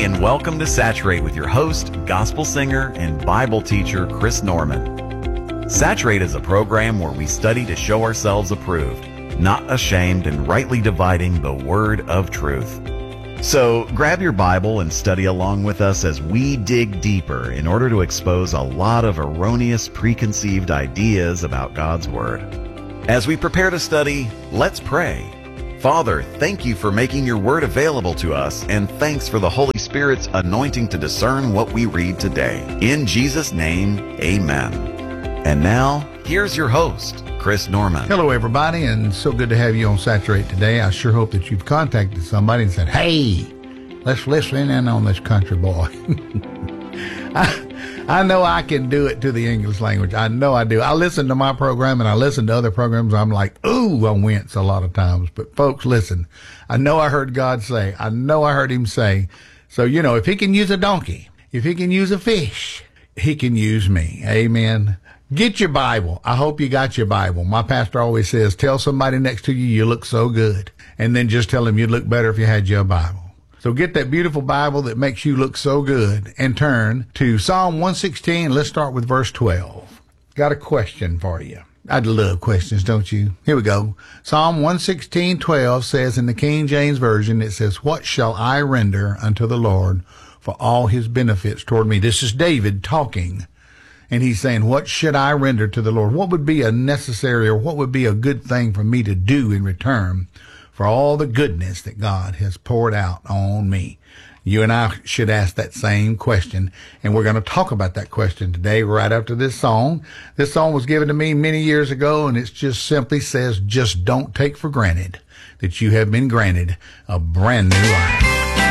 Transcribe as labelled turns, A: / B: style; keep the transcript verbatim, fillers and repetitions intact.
A: and welcome to Saturate with your host, gospel singer, and Bible teacher, Chris Norman. Saturate is a program where we study to show ourselves approved, not ashamed, and rightly dividing the word of truth. So grab your Bible and study along with us as we dig deeper in order to expose a lot of erroneous preconceived ideas about God's Word. As we prepare to study, let's pray. Father, thank you for making your word available to us, and thanks for the Holy Spirit's anointing to discern what we read today. In Jesus' name, amen. And now, here's your host, Chris Norman.
B: Hello, everybody, and so good to have you on Saturate today. I sure hope that you've contacted somebody and said, hey, let's listen in on this country boy. I, I know I can do it to the English language. I know I do. I listen to my program and I listen to other programs. I'm like, ooh, I wince a lot of times. But folks, listen, I know I heard God say, I know I heard him say. So, you know, if he can use a donkey, if he can use a fish, he can use me. Amen. Get your Bible. I hope you got your Bible. My pastor always says, tell somebody next to you, you look so good. And then just tell them you'd look better if you had your Bible. So get that beautiful Bible that makes you look so good and turn to Psalm one sixteen. Let's start with verse twelve. Got a question for you. I'd love questions, don't you? Here we go. Psalm one sixteen, twelve says in the King James Version, it says, what shall I render unto the Lord for all his benefits toward me? This is David talking. And he's saying, what should I render to the Lord? What would be a necessary or what would be a good thing for me to do in return for all the goodness that God has poured out on me? You and I should ask that same question, and we're going to talk about that question today right after this song. This song was given to me many years ago, and it just simply says, just don't take for granted that you have been granted a brand new life.